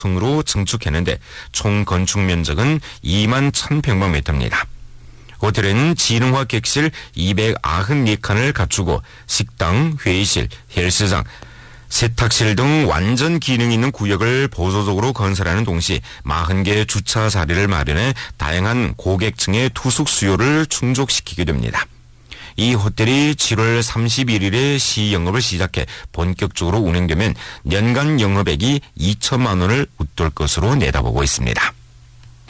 으로 증축했는데 총 건축 면적은 2만 1,000평방미터입니다. 호텔은 지능화 객실 294칸을 갖추고 식당, 회의실, 헬스장, 세탁실 등 완전 기능 있는 구역을 보조적으로 건설하는 동시 40개 주차 자리를 마련해 다양한 고객층의 투숙 수요를 충족시키게 됩니다. 이 호텔이 7월 31일에 시영업을 시작해 본격적으로 운영되면 연간 영업액이 2천만 원을 웃돌 것으로 내다보고 있습니다.